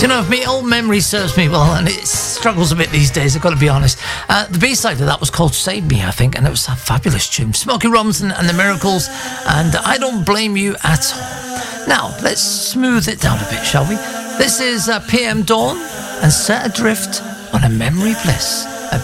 you know, if my old memory serves me well, and it struggles a bit these days, I've got to be honest. The B-side of that was called Save Me, I think, and it was a fabulous tune. Smokey Robinson and the Miracles, and I Don't Blame You at All. Now, let's smooth it down a bit, shall we? This is PM Dawn and Set Adrift on A Memory Bliss.